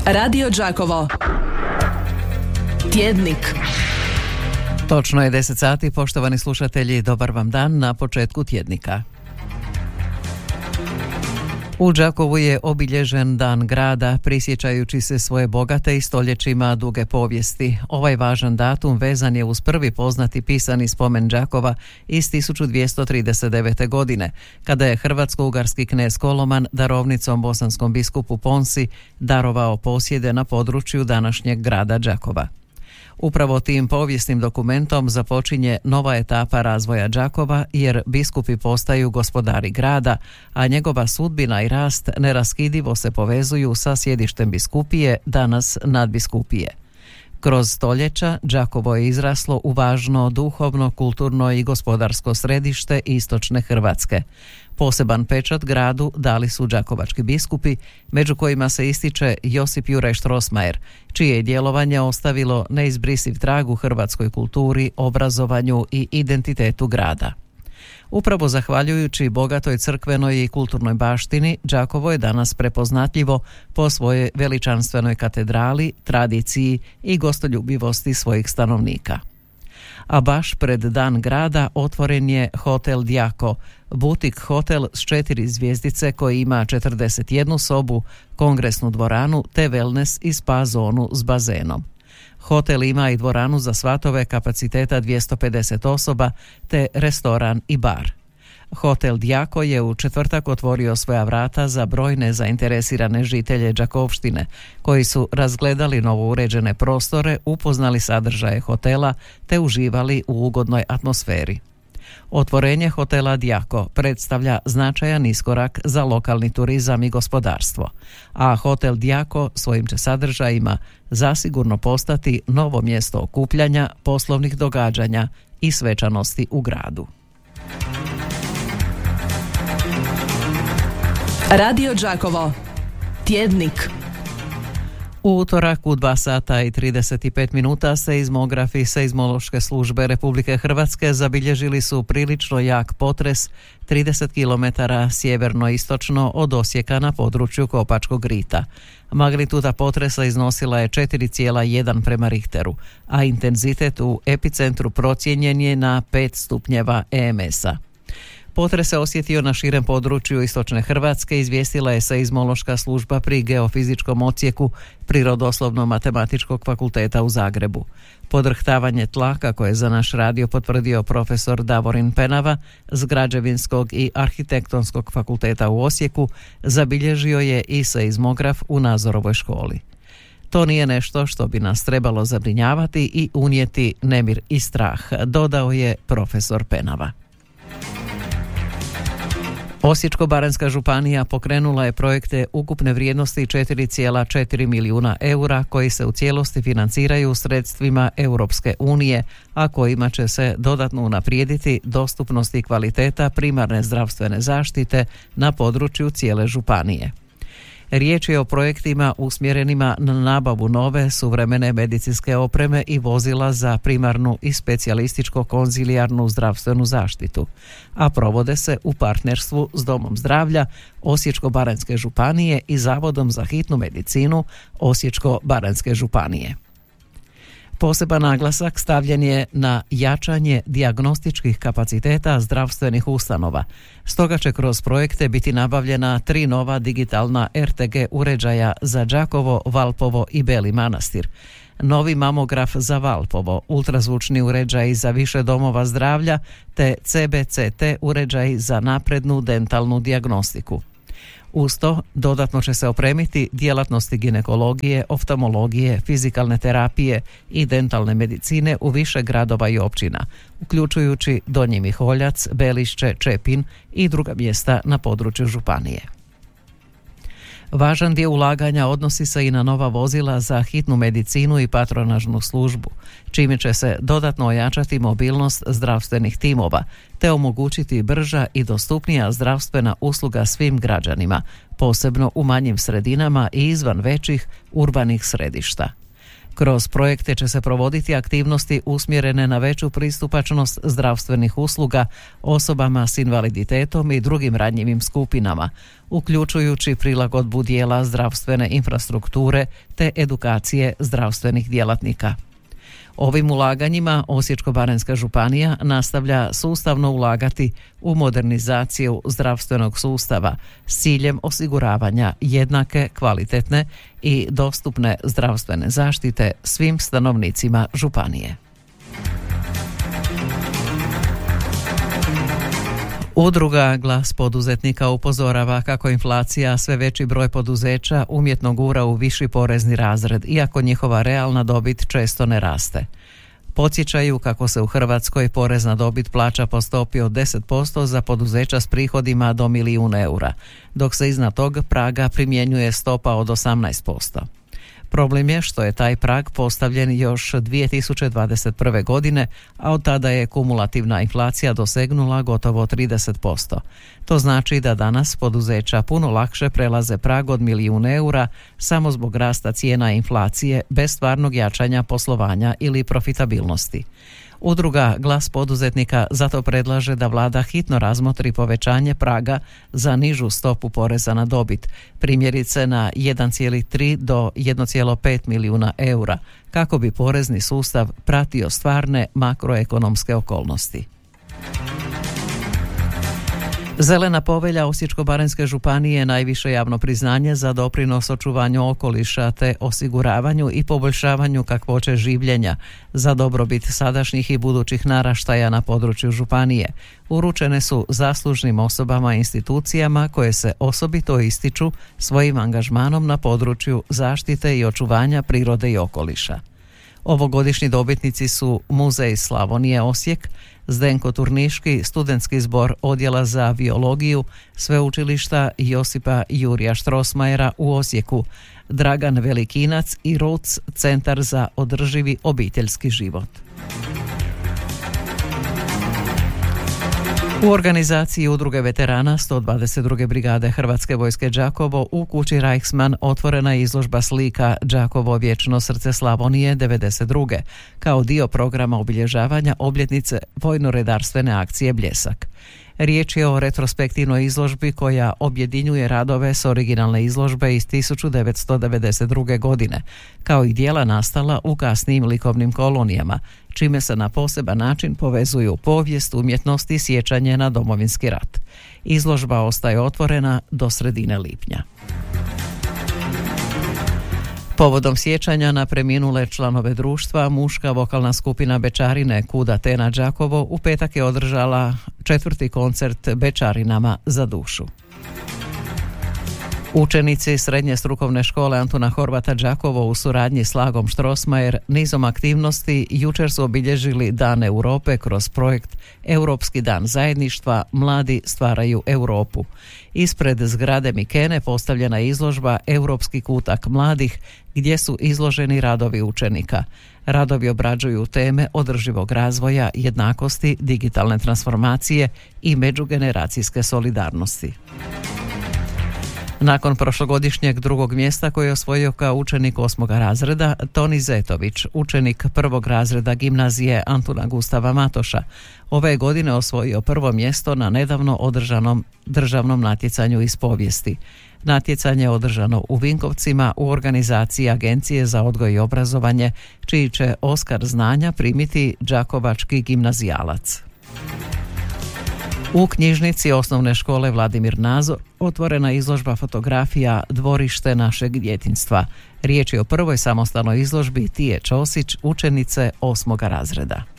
Radio Đakovo. Tjednik. Točno je 10 sati, poštovani slušatelji, dobar vam dan na početku tjednika. U Đakovu je obilježen Dan grada, prisjećajući se svoje bogate i stoljećima duge povijesti. Ovaj važan datum vezan je uz prvi poznati pisani spomen Đakova iz 1239. godine, kada je hrvatsko-ugarski knez Koloman darovnicom bosanskom biskupu Ponsi darovao posjede na području današnjeg grada Đakova. Upravo tim povijesnim dokumentom započinje nova etapa razvoja Đakova, jer biskupi postaju gospodari grada, a njegova sudbina i rast neraskidivo se povezuju sa sjedištem biskupije, danas nadbiskupije. Kroz stoljeća Đakovo je izraslo u važno duhovno, kulturno i gospodarsko središte istočne Hrvatske. Poseban pečat gradu dali su đakovački biskupi, među kojima se ističe Josip Juraj Strossmayer, čije je djelovanje ostavilo neizbrisiv trag u hrvatskoj kulturi, obrazovanju i identitetu grada. Upravo zahvaljujući bogatoj crkvenoj i kulturnoj baštini, Đakovo je danas prepoznatljivo po svojoj veličanstvenoj katedrali, tradiciji i gostoljubivosti svojih stanovnika. A baš pred Dan grada otvoren je Hotel Djako, butik hotel s 4 zvjezdice koji ima 41 sobu, kongresnu dvoranu te wellness i spa zonu s bazenom. Hotel ima i dvoranu za svatove kapaciteta 250 osoba te restoran i bar. Hotel Djako je u četvrtak otvorio svoja vrata za brojne zainteresirane žitelje Đakovštine, koji su razgledali novo uređene prostore, upoznali sadržaje hotela te uživali u ugodnoj atmosferi. Otvorenje hotela Djako predstavlja značajan iskorak za lokalni turizam i gospodarstvo, a hotel Djako svojim će sadržajima zasigurno postati novo mjesto okupljanja, poslovnih događanja i svečanosti u gradu. Radio Đakovo. Tjednik. U utorak u 2 sata i 35 minuta seizmografi Seizmološke službe Republike Hrvatske zabilježili su prilično jak potres 30 km sjeverno-istočno od Osijeka na području Kopačkog rita. Magnituda potresa iznosila je 4,1 prema Richteru, a intenzitet u epicentru procijenjen je na 5 stupnjeva EMS-a. Potres se osjetio na širem području istočne Hrvatske, izvijestila je Seizmološka služba pri Geofizičkom odsjeku Prirodoslovno-matematičkog fakulteta u Zagrebu. Podrhtavanje tla, kako je za naš radio potvrdio profesor Davorin Penava s Građevinskog i Arhitektonskog fakulteta u Osijeku, zabilježio je i seizmograf u Nazorovoj školi. To nije nešto što bi nas trebalo zabrinjavati i unijeti nemir i strah, dodao je profesor Penava. Osječko-baranjska županija pokrenula je projekte ukupne vrijednosti 4,4 milijuna eura koji se u cijelosti financiraju sredstvima Europske unije, a kojima će se dodatno unaprijediti dostupnost i kvaliteta primarne zdravstvene zaštite na području cijele županije. Riječ je o projektima usmjerenima na nabavu nove, suvremene medicinske opreme i vozila za primarnu i specijalističko-konzilijarnu zdravstvenu zaštitu, a provode se u partnerstvu s Domom zdravlja Osječko-baranjske županije i Zavodom za hitnu medicinu Osječko-baranjske županije. Poseban naglasak stavljen je na jačanje dijagnostičkih kapaciteta zdravstvenih ustanova. Stoga će kroz projekte biti nabavljena 3 nova digitalna RTG uređaja za Đakovo, Valpovo i Beli Manastir. Novi mamograf za Valpovo, ultrazvučni uređaj za više domova zdravlja te CBCT uređaj za naprednu dentalnu dijagnostiku. Uz to dodatno će se opremiti djelatnosti ginekologije, oftalmologije, fizikalne terapije i dentalne medicine u više gradova i općina, uključujući Donji Miholjac, Belišće, Čepin i druga mjesta na području županije. Važan dio ulaganja odnosi se i na nova vozila za hitnu medicinu i patronažnu službu, čime će se dodatno ojačati mobilnost zdravstvenih timova, te omogućiti brža i dostupnija zdravstvena usluga svim građanima, posebno u manjim sredinama i izvan većih urbanih središta. Kroz projekte će se provoditi aktivnosti usmjerene na veću pristupačnost zdravstvenih usluga osobama s invaliditetom i drugim ranjivim skupinama, uključujući prilagodbu dijela zdravstvene infrastrukture te edukacije zdravstvenih djelatnika. Ovim ulaganjima Osječko-baranjska županija nastavlja sustavno ulagati u modernizaciju zdravstvenog sustava s ciljem osiguravanja jednake, kvalitetne i dostupne zdravstvene zaštite svim stanovnicima županije. Udruga Glas poduzetnika upozorava kako inflacija sve veći broj poduzeća umjetno gura u viši porezni razred, iako njihova realna dobit često ne raste. Podsjećaju kako se u Hrvatskoj porez na dobit plaća po stopi od 10% za poduzeća s prihodima do 1 milijun eura, dok se iznad tog praga primjenjuje stopa od 18%. Problem je što je taj prag postavljen još 2021. godine, a od tada je kumulativna inflacija dosegnula gotovo 30%. To znači da danas poduzeća puno lakše prelaze prag od 1 milijun eura samo zbog rasta cijena inflacije bez stvarnog jačanja poslovanja ili profitabilnosti. Udruga Glas poduzetnika zato predlaže da vlada hitno razmotri povećanje praga za nižu stopu poreza na dobit, primjerice na 1,3 do 1,5 milijuna eura, kako bi porezni sustav pratio stvarne makroekonomske okolnosti. Zelena povelja Osječko-baranjske županije najviše javno priznanje za doprinos očuvanju okoliša te osiguravanju i poboljšavanju kakvoće življenja za dobrobit sadašnjih i budućih naraštaja na području županije. Uručene su zaslužnim osobama i institucijama koje se osobito ističu svojim angažmanom na području zaštite i očuvanja prirode i okoliša. Ovogodišnji dobitnici su Muzej Slavonije Osijek, Zdenko Turniški, Studentski zbor Odjela za biologiju Sveučilišta Josipa Jurija Štrosmajera u Osijeku, Dragan Velikinac i RUC, Centar za održivi obiteljski život. U organizaciji Udruge veterana 122. brigade Hrvatske vojske Đakovo u kući Reichsmann otvorena je izložba slika Đakovo vječno srce Slavonije 92. kao dio programa obilježavanja obljetnice vojno-redarstvene akcije Bljesak. Riječ je o retrospektivnoj izložbi koja objedinjuje radove s originalne izložbe iz 1992. godine, kao i dijela nastala u kasnijim likovnim kolonijama, čime se na poseban način povezuju povijest, umjetnost i sjećanje na Domovinski rat. Izložba ostaje otvorena do sredine lipnja. Povodom sjećanja na preminule članove društva, muška vokalna skupina Bečarine Kuda Tena Đakovo u petak je održala 4. koncert Bečarinama za dušu. Učenici Srednje strukovne škole Antuna Horvata Đakovo u suradnji s Lagom Štrosmajer nizom aktivnosti jučer su obilježili Dan Europe kroz projekt Europski dan zajedništva Mladi stvaraju Europu. Ispred zgrade Mikene postavljena je izložba Europski kutak mladih gdje su izloženi radovi učenika. Radovi obrađuju teme održivog razvoja, jednakosti, digitalne transformacije i međugeneracijske solidarnosti. Nakon prošlogodišnjeg drugog mjesta koje je osvojio kao učenik 8. razreda, Toni Zetović, učenik 1. razreda gimnazije Antuna Gustava Matoša, ove godine osvojio prvo mjesto na nedavno održanom državnom natjecanju iz povijesti. Natjecanje je održano u Vinkovcima u organizaciji Agencije za odgoj i obrazovanje, čiji će Oskar znanja primiti đakovački gimnazijalac. U knjižnici osnovne škole Vladimir Nazor otvorena izložba fotografija Dvorište našeg djetinjstva. Riječ je o prvoj samostalnoj izložbi Tije Ćosić, učenice 8. razreda.